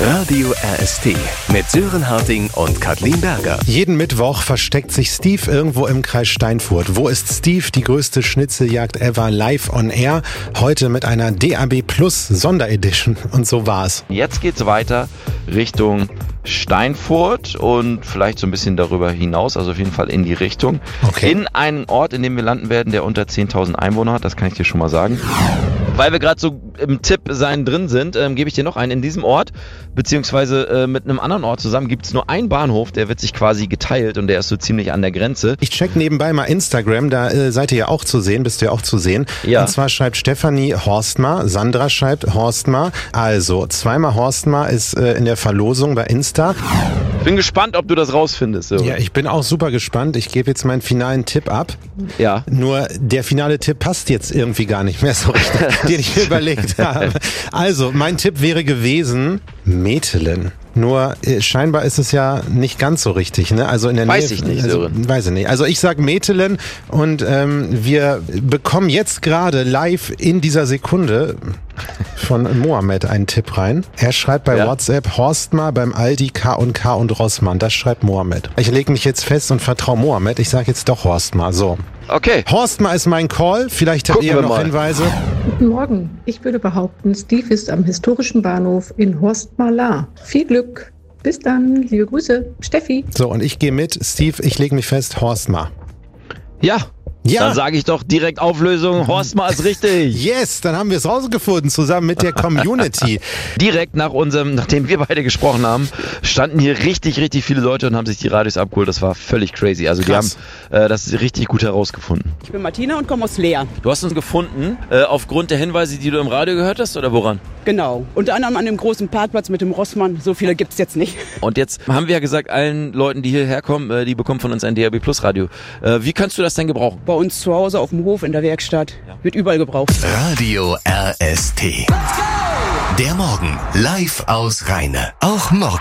Radio RST mit Sören Harting und Kathleen Berger. Jeden Mittwoch versteckt sich Steve irgendwo im Kreis Steinfurt. Wo ist Steve? Die größte Schnitzeljagd ever live on air. Heute mit einer DAB Plus Sonderedition. Und so war's. Jetzt geht's weiter Richtung Steinfurt und vielleicht so ein bisschen darüber hinaus, also auf jeden Fall in die Richtung. Okay. In einen Ort, in dem wir landen werden, der unter 10.000 Einwohner hat, das kann ich dir schon mal sagen. Weil wir gerade so im Tipp sein drin sind, gebe ich dir noch einen. In diesem Ort, beziehungsweise mit einem anderen Ort zusammen, gibt es nur einen Bahnhof, der wird sich quasi geteilt und der ist so ziemlich an der Grenze. Ich check nebenbei mal Instagram, da seid ihr ja auch zu sehen, bist du ja auch zu sehen. Ja. Und zwar schreibt Stefanie Horstmar, Sandra schreibt Horstmar. Also, zweimal Horstmar ist in der Verlosung bei Insta. Bin gespannt, ob du das rausfindest. So. Ja, ich bin auch super gespannt. Ich gebe jetzt meinen finalen Tipp ab. Ja. Nur der finale Tipp passt jetzt irgendwie gar nicht mehr so richtig, den ich mir überlegt habe. Also, mein Tipp wäre gewesen, Metelen. Nur scheinbar ist es ja nicht ganz so richtig, ne? Also in der Weiß Nähe, ich nicht, also, Sören. weiß ich nicht. Also ich sag Metelen und wir bekommen jetzt gerade live in dieser Sekunde von Mohammed einen Tipp rein. Er schreibt bei WhatsApp Horstmar beim Aldi K&K und Rossmann. Das schreibt Mohammed. Ich lege mich jetzt fest und vertraue Mohammed. Ich sage jetzt doch Horstmar. So. Okay. Horstmar ist mein Call. Vielleicht habt Gucken ihr wir noch mal. Hinweise. Guten Morgen. Ich würde behaupten, Steve ist am historischen Bahnhof in Horstmar-Laa. Viel Glück. Bis dann. Liebe Grüße. Steffi. So, und ich gehe mit. Steve, ich lege mich fest. Horstmar. Ja. Ja. Dann sage ich doch direkt Auflösung, Horstmar ist richtig. Yes, dann haben wir es rausgefunden, zusammen mit der Community. Direkt nachdem wir beide gesprochen haben, standen hier richtig, richtig viele Leute und haben sich die Radios abgeholt. Das war völlig crazy. Also Krass. Die haben das richtig gut herausgefunden. Ich bin Martina und komme aus Leer. Du hast uns gefunden, aufgrund der Hinweise, die du im Radio gehört hast, oder woran? Genau. Unter anderem an dem großen Parkplatz mit dem Rossmann. So viele gibt's jetzt nicht. Und jetzt haben wir ja gesagt, allen Leuten, die hierher kommen, die bekommen von uns ein DAB Plus Radio. Wie kannst du das denn gebrauchen? Bei uns zu Hause auf dem Hof in der Werkstatt. Wird überall gebraucht. Radio RST. Der Morgen live aus Rheine. Auch morgen.